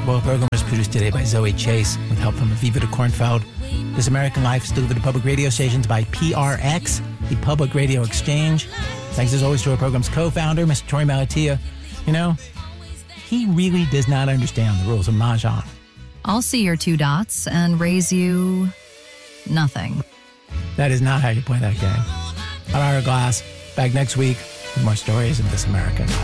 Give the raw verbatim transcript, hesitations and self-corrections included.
Well, the program was produced today by Zoe Chase with help from Aviva de Kornfeld. This American Life is delivered to public radio stations by P R X, the Public Radio Exchange. Thanks as always to our program's co-founder, Mister Troy Malatia. You know, he really does not understand the rules of Mahjong. I'll see your two dots and raise you nothing. That is not how you play that game. I'm Ira Glass, back next week with more stories of This American Life.